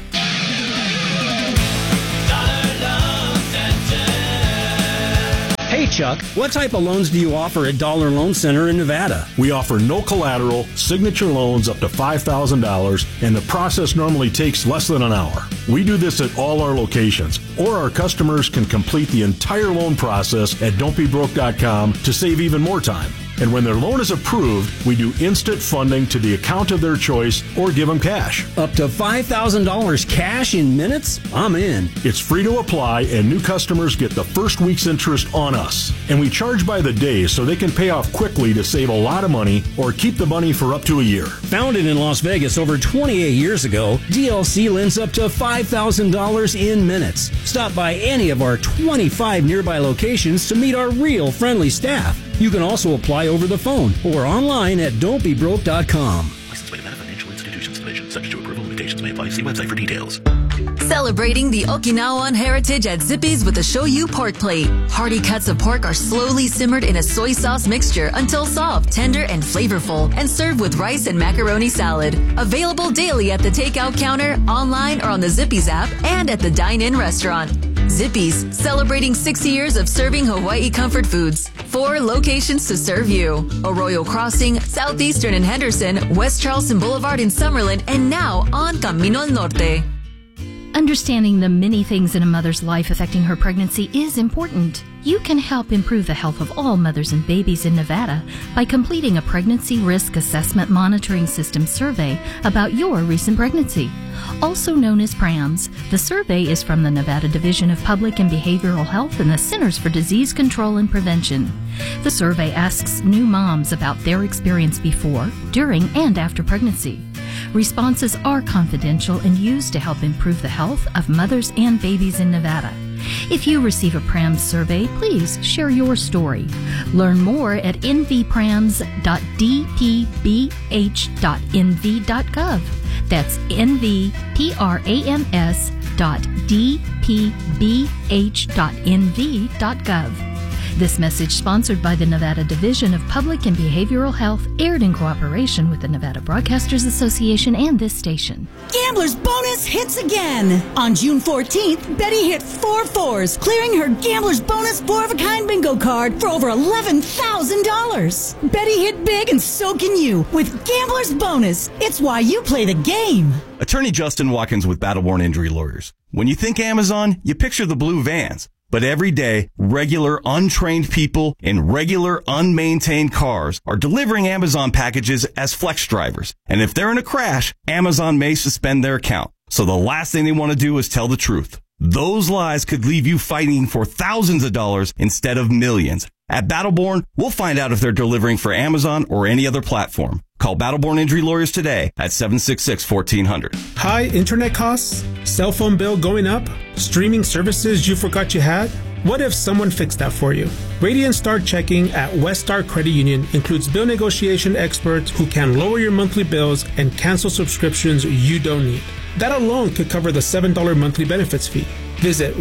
Hey Chuck, what type of loans do you offer at Dollar Loan Center in Nevada? We offer no collateral, signature loans up to $5,000, and the process normally takes less than an hour. We do this at all our locations, or our customers can complete the entire loan process at don'tbebroke.com to save even more time. And when their loan is approved, we do instant funding to the account of their choice or give them cash. Up to $5,000 cash in minutes? I'm in. It's free to apply, and new customers get the first week's interest on us. And we charge by the day so they can pay off quickly to save a lot of money or keep the money for up to a year. Founded in Las Vegas over 28 years ago, DLC lends up to $5,000 in minutes. Stop by any of our 25 nearby locations to meet our real friendly staff. You can also apply over the phone or online at don'tbebroke.com. Licensed by Nevada Financial Institutions Division. Subject to approval, limitations may apply. See website for details. Celebrating the Okinawan heritage at Zippy's with a Shoyu pork plate. Hearty cuts of pork are slowly simmered in a soy sauce mixture until soft, tender, and flavorful, and served with rice and macaroni salad. Available daily at the takeout counter, online, or on the Zippy's app, and at the dine-in restaurant. Zippy's, celebrating 60 years of serving Hawaii comfort foods. 4 locations to serve you. Arroyo Crossing, Southeastern in Henderson, West Charleston Boulevard in Summerlin, and now on Camino al Norte. Understanding the many things in a mother's life affecting her pregnancy is important. You can help improve the health of all mothers and babies in Nevada by completing a Pregnancy Risk Assessment Monitoring System survey about your recent pregnancy. Also known as PRAMS, the survey is from the Nevada Division of Public and Behavioral Health and the Centers for Disease Control and Prevention. The survey asks new moms about their experience before, during, and after pregnancy. Responses are confidential and used to help improve the health of mothers and babies in Nevada. If you receive a PRAMS survey, please share your story. Learn more at nvprams.dpbh.nv.gov. That's nvprams.dpbh.nv.gov. This message, sponsored by the Nevada Division of Public and Behavioral Health, aired in cooperation with the Nevada Broadcasters Association and this station. Gambler's Bonus hits again. On June 14th, Betty hit 4 4s, clearing her Gambler's Bonus 4-of-a-kind bingo card for over $11,000. Betty hit big, and so can you with Gambler's Bonus. It's why you play the game. Attorney Justin Watkins with Battleborn Injury Lawyers. When you think Amazon, you picture the blue vans. But every day, regular untrained people in regular unmaintained cars are delivering Amazon packages as flex drivers. And if they're in a crash, Amazon may suspend their account. So the last thing they want to do is tell the truth. Those lies could leave you fighting for thousands of dollars instead of millions. At Battleborn, we'll find out if they're delivering for Amazon or any other platform. Call Battleborn Injury Lawyers today at 766-1400. High internet costs? Cell phone bill going up? Streaming services you forgot you had? What if someone fixed that for you? Radiant Star Checking at West Star Credit Union includes bill negotiation experts who can lower your monthly bills and cancel subscriptions you don't need. That alone could cover the $7 monthly benefits fee. Visit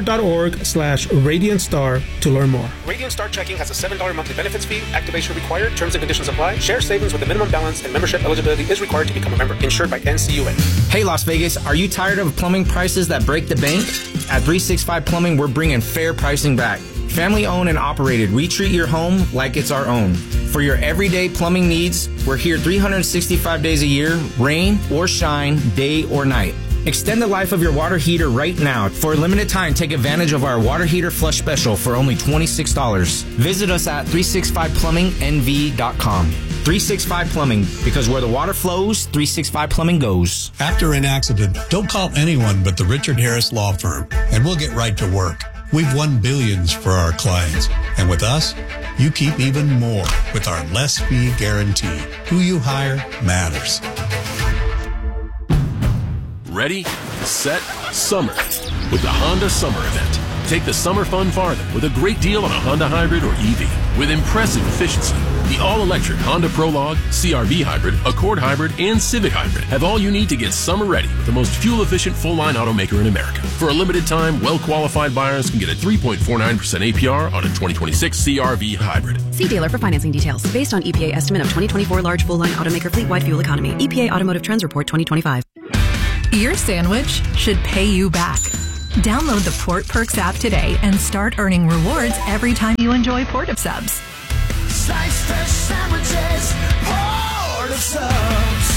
weststar.org/RadiantStar to learn more. Radiant Star Checking has a $7 monthly benefits fee. Activation required. Terms and conditions apply. Share savings with a minimum balance and membership eligibility is required to become a member. Insured by NCUA. Hey Las Vegas, are you tired of plumbing prices that break the bank? At 365 Plumbing, we're bringing fair pricing back. Family owned and operated, we treat your home like it's our own. For your everyday plumbing needs, we're here 365 days a year, rain or shine, day or night. Extend the life of your water heater right now. For a limited time, take advantage of our water heater flush special for only $26. Visit us at 365plummingnv.com. 365 Plumbing, because where the water flows, 365 Plumbing goes. After an accident, don't call anyone but the Richard Harris Law Firm, and we'll get right to work. We've won billions for our clients, and with us, you keep even more with our less fee guarantee. Who you hire matters. ready, set, summer with the Honda Summer Event. Take the summer fun farther with a great deal on a Honda Hybrid or EV with impressive efficiency. The all-electric Honda Prologue, CR-V Hybrid, Accord Hybrid, and Civic Hybrid have all you need to get summer ready with the most fuel-efficient full-line automaker in America. For a limited time, well-qualified buyers can get a 3.49% APR on a 2026 CR-V Hybrid. See dealer for financing details. Based on EPA estimate of 2024 large full-line automaker fleet-wide fuel economy. EPA Automotive Trends Report 2025. Your sandwich should pay you back. Download the Port Perks app today and start earning rewards every time you enjoy Port of Subs. Slice fresh sandwiches, Port of Subs.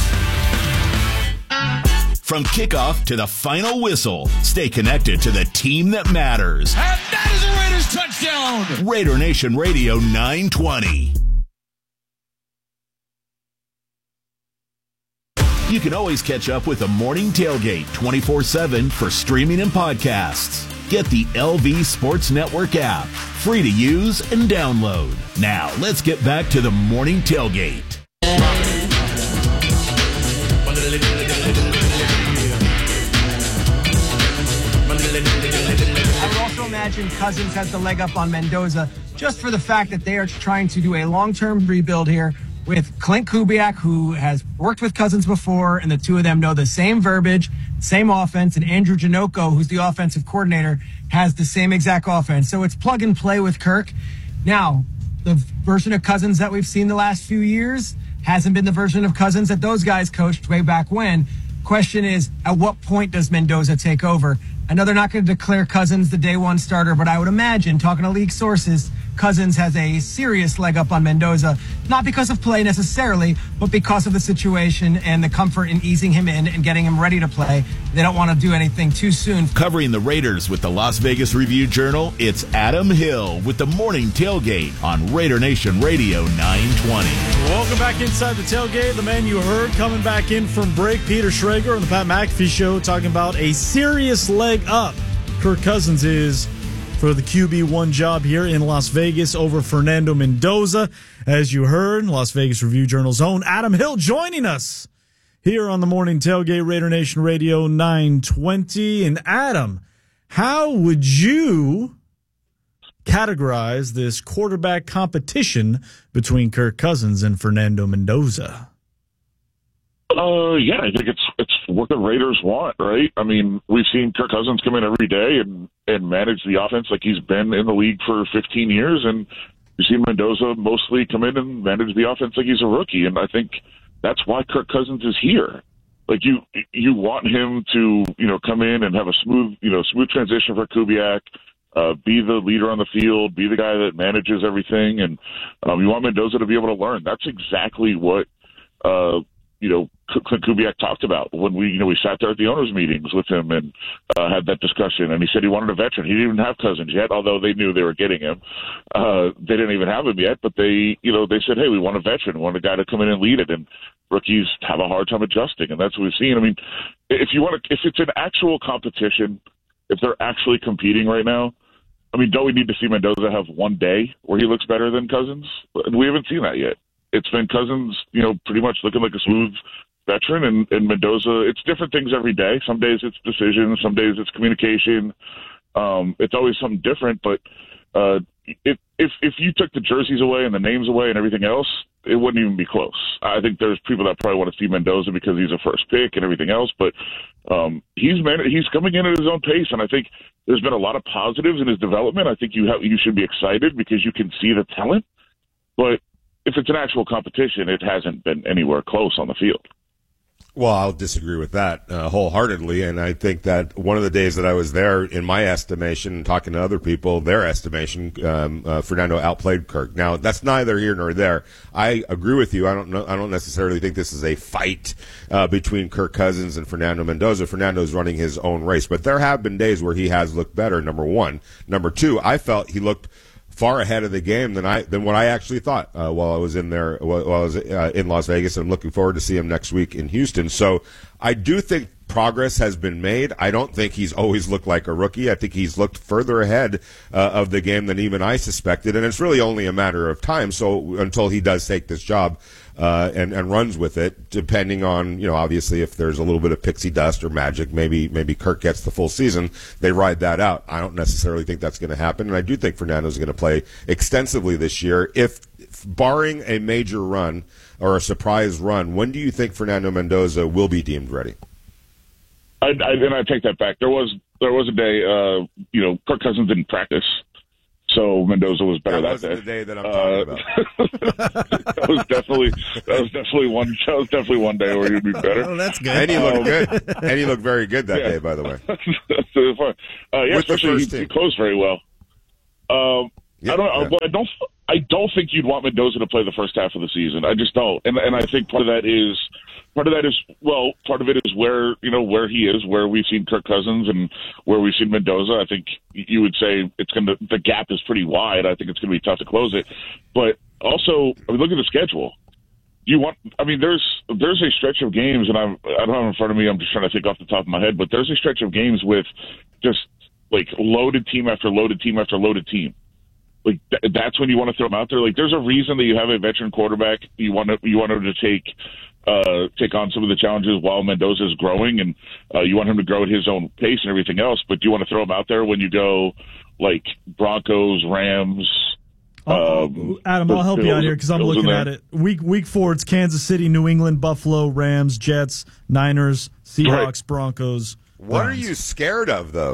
From kickoff to the final whistle, stay connected to the team that matters. And that is a Raiders touchdown. Raider Nation Radio 920. You can always catch up with the Morning Tailgate 24/7 for streaming and podcasts. Get the LV Sports Network app, free to use and download. Now, let's get back to the Morning Tailgate. I would also imagine Cousins has the leg up on Mendoza just for the fact that they are trying to do a long-term rebuild here with Clint Kubiak, who has worked with Cousins before, and the two of them know the same verbiage, same offense, and Andrew Janocko, who's the offensive coordinator, has the same exact offense. So it's plug and play with Kirk. Now, the version of Cousins that we've seen the last few years hasn't been the version of Cousins that those guys coached way back when. Question is, at what point does Mendoza take over? I know they're not going to declare Cousins the day one starter, but I would imagine, talking to league sources, Cousins has a serious leg up on Mendoza, not because of play necessarily, but because of the situation and the comfort in easing him in and getting him ready to play. They don't want to do anything too soon. Covering the Raiders with the Las Vegas Review-Journal, it's Adam Hill with the Morning Tailgate on Raider Nation Radio 920. Welcome back inside the tailgate. The man you heard coming back in from break, Peter Schrager on the Pat McAfee Show, talking about a serious leg up Kirk Cousins is for the QB1 job here in Las Vegas over Fernando Mendoza. As you heard, Las Vegas Review-Journal's own Adam Hill joining us here on the Morning Tailgate, Raider Nation Radio 920. And Adam, how would you categorize this quarterback competition between Kirk Cousins and Fernando Mendoza? Yeah, I think it's what the Raiders want, right? I mean, we've seen Kirk Cousins come in every day and manage the offense like he's been in the league for 15 years, and we've seen Mendoza mostly come in and manage the offense like he's a rookie, and I think that's why Kirk Cousins is here. Like, you want him to, come in and have a smooth transition for Kubiak, be the leader on the field, be the guy that manages everything, and you want Mendoza to be able to learn. That's exactly what Clint Kubiak talked about when we sat there at the owners' meetings with him and had that discussion. And he said he wanted a veteran. He didn't even have Cousins yet, although they knew they were getting him. They didn't even have him yet, but they said, hey, we want a veteran, we want a guy to come in and lead it. And rookies have a hard time adjusting, and that's what we've seen. I mean, if it's an actual competition, if they're actually competing right now, I mean, don't we need to see Mendoza have one day where he looks better than Cousins? We haven't seen that yet. It's been Cousins, pretty much looking like a smooth veteran, and Mendoza, it's different things every day. Some days it's decisions, some days it's communication. It's always something different, but if you took the jerseys away and the names away and everything else, it wouldn't even be close. I think there's people that probably want to see Mendoza because he's a first pick and everything else, but he's coming in at his own pace, and I think there's been a lot of positives in his development. I think you should be excited because you can see the talent, but if it's an actual competition, it hasn't been anywhere close on the field. Well, I'll disagree with that wholeheartedly, and I think that one of the days that I was there, in my estimation, talking to other people, their estimation, Fernando outplayed Kirk. Now, that's neither here nor there. I agree with you. I don't necessarily think this is a fight between Kirk Cousins and Fernando Mendoza. Fernando's running his own race, but there have been days where he has looked better, number one. Number two, I felt he looked far ahead of the game than what I actually thought while I was in Las Vegas, and I'm looking forward to see him next week in Houston. So I do think progress has been made. I don't think he's always looked like a rookie. I think he's looked further ahead of the game than even I suspected, and it's really only a matter of time. So until he does take this job, and runs with it, depending on, obviously if there's a little bit of pixie dust or magic, maybe Kirk gets the full season. They ride that out. I don't necessarily think that's going to happen, and I do think Fernando's going to play extensively this year. If barring a major run or a surprise run, when do you think Fernando Mendoza will be deemed ready? I take that back. There was a day, Kirk Cousins didn't practice. So Mendoza was better that day. The day that I'm talking about. that was definitely one day where he'd be better. Oh, that's good. And he looked good. And he looked very good that day, by the way. That's really fun. Especially he closed very well. I don't think you'd want Mendoza to play the first half of the season. I just don't. And I think part of it is where he is, where we've seen Kirk Cousins and where we've seen Mendoza. I think you would say the gap is pretty wide. I think it's going to be tough to close it. But also, look at the schedule. There's a stretch of games, and I don't have it in front of me. I'm just trying to think off the top of my head. But there's a stretch of games with just like loaded team after loaded team after loaded team. Like that's when you want to throw him out there. Like there's a reason that you have a veteran quarterback. You want him to take on some of the challenges while Mendoza is growing, and you want him to grow at his own pace and everything else. But do you want to throw him out there when you go like Broncos, Rams? Adam, I'll help you out here because I'm looking at it. Week 4, it's Kansas City, New England, Buffalo, Rams, Jets, Niners, Seahawks, Broncos. What are you scared of, though?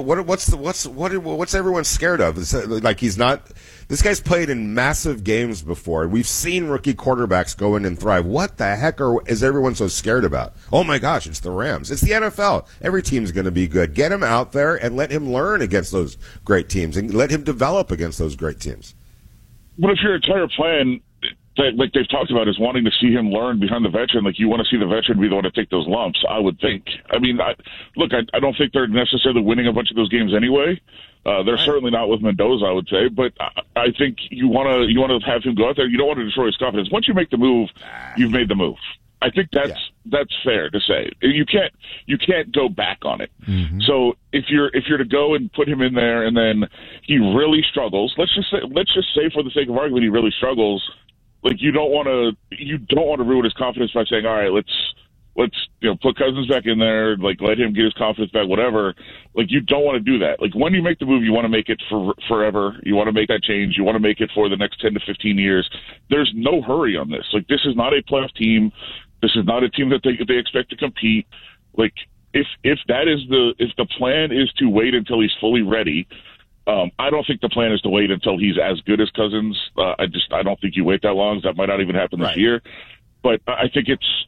What's everyone scared of? It's like this guy's played in massive games before. We've seen rookie quarterbacks go in and thrive. What the heck is everyone so scared about? Oh my gosh, it's the Rams. It's the NFL. Every team's going to be good. Get him out there and let him learn against those great teams and let him develop against those great teams. But if your entire plan, like they've talked about, is wanting to see him learn behind the veteran, like you want to see the veteran be the one to take those lumps, I would think. I don't think they're necessarily winning a bunch of those games anyway. They're certainly not with Mendoza, I would say. But I think you want to have him go out there. You don't want to destroy his confidence. Once you make the move, you've made the move. I think that's fair to say. You can't go back on it. Mm-hmm. So if you're to go and put him in there and then he really struggles, let's just say for the sake of argument he really struggles. Like you don't want to ruin his confidence by saying, all right, let's put Cousins back in there, like let him get his confidence back, whatever. Like you don't want to do that. Like when you make the move, you want to make it for forever. You want to make that change. You want to make it for the next 10 to 15 years. There's no hurry on this. Like this is not a playoff team. This is not a team that they expect to compete. Like if the plan is to wait until he's fully ready. I don't think the plan is to wait until he's as good as Cousins. I don't think you wait that long. That might not even happen this year. But I think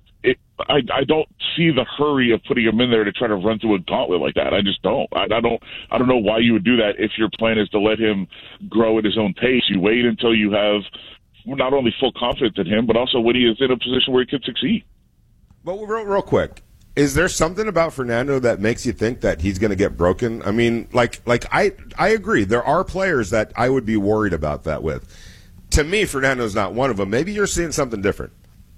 I don't see the hurry of putting him in there to try to run through a gauntlet like that. I just don't. I don't know why you would do that if your plan is to let him grow at his own pace. You wait until you have not only full confidence in him, but also when he is in a position where he could succeed. But real quick. Is there something about Fernando that makes you think that he's going to get broken? I mean, I agree. There are players that I would be worried about that with. To me, Fernando's not one of them. Maybe you're seeing something different.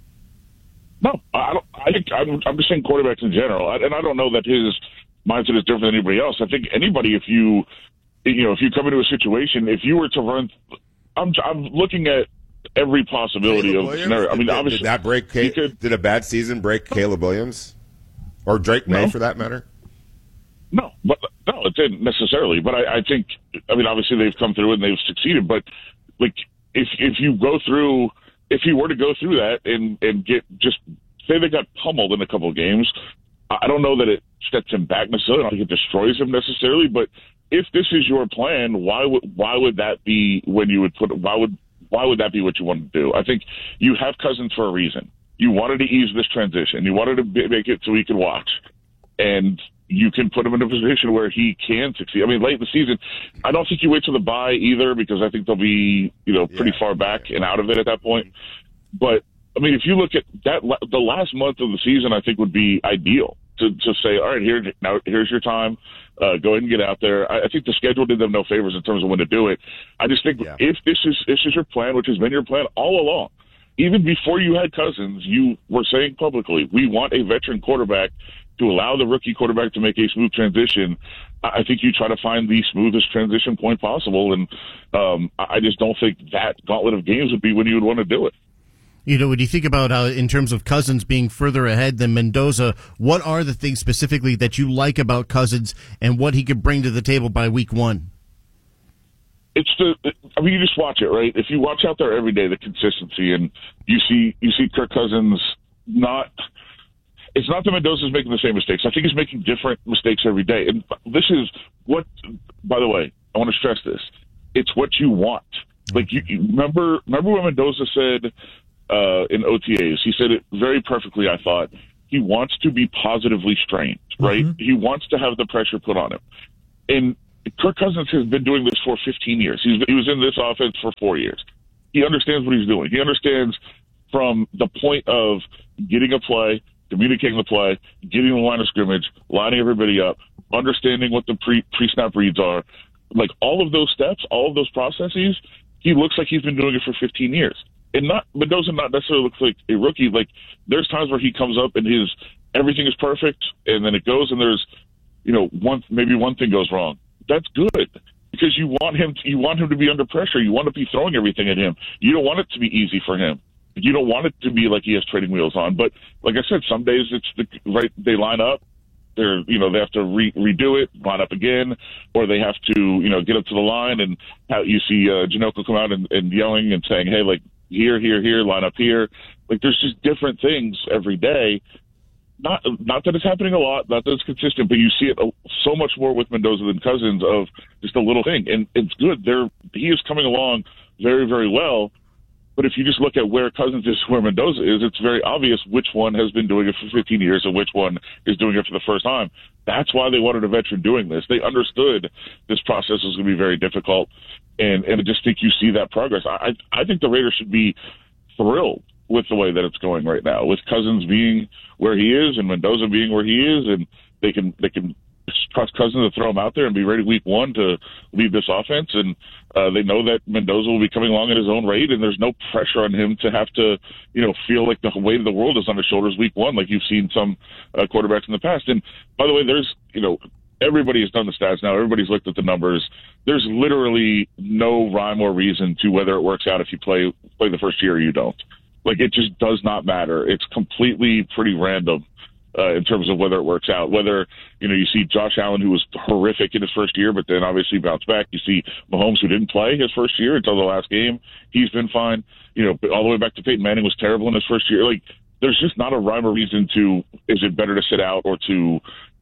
No, I don't. I'm just saying quarterbacks in general, and I don't know that his mindset is different than anybody else. I think anybody, if you come into a situation, if you were to run, I'm looking at every possibility of scenario. I mean, obviously, did a bad season break Caleb Williams? Or Drake May, for that matter? No, it didn't necessarily. But I think, obviously they've come through and they've succeeded. But like, if you were to go through that and get just say they got pummeled in a couple of games, I don't know that it sets him back necessarily. I don't think it destroys him necessarily. But if this is your plan, why would that be when you would put? Why would that be what you want to do? I think you have Cousins for a reason. You wanted to ease this transition. You wanted to make it so he could watch. And you can put him in a position where he can succeed. I mean, late in the season, I don't think you wait till the bye either because I think they'll be, pretty far back and out of it at that point. But, I mean, if you look at that, the last month of the season, I think would be ideal to say, all right, here's your time. Go ahead and get out there. I think the schedule did them no favors in terms of when to do it. I just think if this is your plan, which has been your plan all along, even before you had Cousins, you were saying publicly, we want a veteran quarterback to allow the rookie quarterback to make a smooth transition. I think you try to find the smoothest transition point possible, and I just don't think that gauntlet of games would be when you would want to do it. You know, when you think about in terms of Cousins being further ahead than Mendoza, what are the things specifically that you like about Cousins and what he could bring to the table by week 1? You just watch it, right? If you watch out there every day, the consistency, and you see Kirk Cousins it's not that Mendoza's making the same mistakes. I think he's making different mistakes every day. And this is what, by the way, I want to stress this. It's what you want. Like, you remember what Mendoza said in OTAs? He said it very perfectly, I thought. He wants to be positively strained, right? Mm-hmm. He wants to have the pressure put on him. And Kirk Cousins has been doing this for 15 years. He was in this offense for 4 years. He understands what he's doing. He understands from the point of getting a play, communicating the play, getting the line of scrimmage, lining everybody up, understanding what the pre-snap reads are. Like, all of those steps, all of those processes, he looks like he's been doing it for 15 years. And Mendoza not necessarily looks like a rookie. Like, there's times where he comes up and everything is perfect, and then it goes and there's, maybe one thing goes wrong. That's good, because you want him to be under pressure. You want to be throwing everything at him. You don't want it to be easy for him. You don't want it to be like he has training wheels on. But like I said, some days they line up. They have to redo it, line up again, or they have to, get up to the line, and you see Janocko come out and yelling and saying, hey, like, here, line up here. Like, there's just different things every day. Not that it's happening a lot, not that it's consistent, but you see it so much more with Mendoza than Cousins of just a little thing. And it's good. He is coming along very, very well. But if you just look at where Cousins is, where Mendoza is, it's very obvious which one has been doing it for 15 years and which one is doing it for the first time. That's why they wanted a veteran doing this. They understood this process was going to be very difficult, and I just think you see that progress. I think the Raiders should be thrilled with the way that it's going right now, with Cousins being where he is and Mendoza being where he is, and they can trust Cousins to throw him out there and be ready week 1 to lead this offense. And they know that Mendoza will be coming along at his own rate, and there's no pressure on him to have to, feel like the weight of the world is on his shoulders week 1, like you've seen some quarterbacks in the past. And by the way, there's, everybody has done the stats now. Everybody's looked at the numbers. There's literally no rhyme or reason to whether it works out if you play the first year or you don't. Like, it just does not matter. It's completely pretty random. In terms of whether it works out, whether, you see Josh Allen, who was horrific in his first year, but then obviously bounced back. You see Mahomes, who didn't play his first year until the last game. He's been fine. All the way back to Peyton Manning was terrible in his first year. Like, there's just not a rhyme or reason to, is it better to sit out or to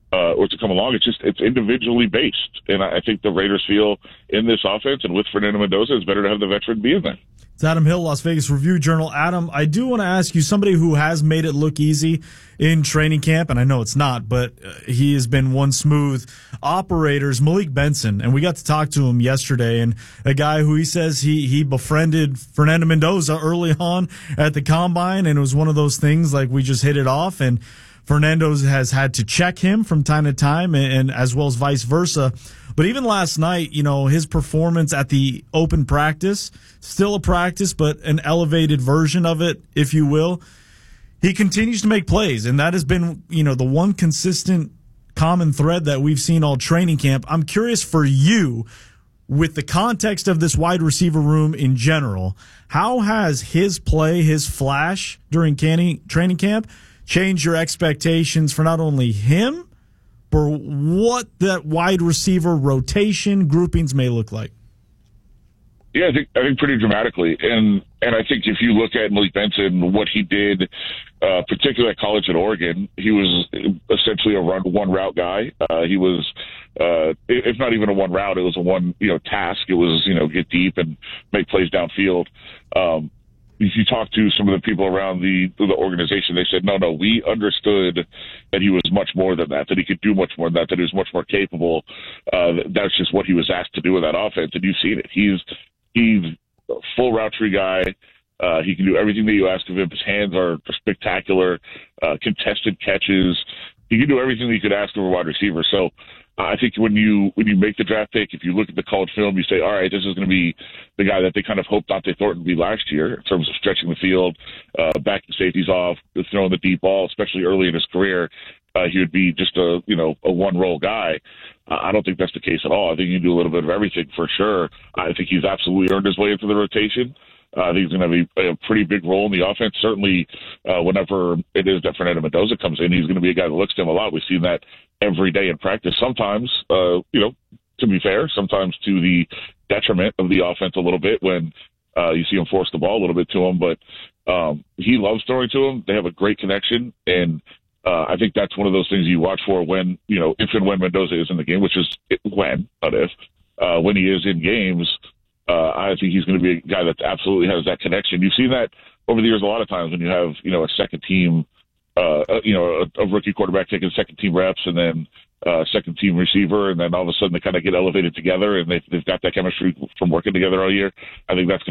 come along? It's individually based. And I think the Raiders feel in this offense and with Fernando Mendoza, it's better to have the veteran be in there. It's Adam Hill, Las Vegas Review-Journal. Adam, I do want to ask you, somebody who has made it look easy in training camp, and I know it's not, but he has been one smooth operator, is Malik Benson. And we got to talk to him yesterday, and a guy who he says he befriended Fernando Mendoza early on at the Combine, and it was one of those things like we just hit it off, and Fernando has had to check him from time to time, and as well as vice versa. But even last night, his performance at the open practice, still a practice, but an elevated version of it, if you will. He continues to make plays, and that has been, the one consistent common thread that we've seen all training camp. I'm curious for you, with the context of this wide receiver room in general, how has his play, his flash during training camp, changed your expectations for not only him, for what that wide receiver rotation groupings may look like? Yeah, I think pretty dramatically, and I think if you look at Malik Benson, what he did, particularly at college at Oregon, he was essentially a one route guy. He was, if not even a one route, it was a one task. It was get deep and make plays downfield. If you talk to some of the people around the organization, they said, no, we understood that he was much more than that he could do much more than that he was much more capable. That's just what he was asked to do with that offense, and you've seen it. He's a full route tree guy. He can do everything that you ask of him. His hands are spectacular, contested catches. He can do everything that you could ask of a wide receiver. So I think when you make the draft pick, if you look at the college film, you say, all right, this is going to be the guy that they kind of hoped Dante Thornton would be last year in terms of stretching the field, backing safeties off, throwing the deep ball, especially early in his career. He would be just a one-role guy. I don't think that's the case at all. I think he can do a little bit of everything for sure. I think he's absolutely earned his way into the rotation. I think he's going to have a pretty big role in the offense. Certainly, whenever it is that Fernando Mendoza comes in, he's going to be a guy that looks to him a lot. We've seen that every day in practice. Sometimes, to be fair, sometimes to the detriment of the offense a little bit when you see him force the ball a little bit to him. But he loves throwing to him. They have a great connection, and I think that's one of those things you watch for when, if and when Mendoza is in the game, which is when, not if. When he is in games, I think he's going to be a guy that absolutely has that connection. You've seen that over the years a lot of times when you have, a second team, a rookie quarterback taking second team reps and then second team receiver, and then all of a sudden they kind of get elevated together and they've got that chemistry from working together all year. I think that's going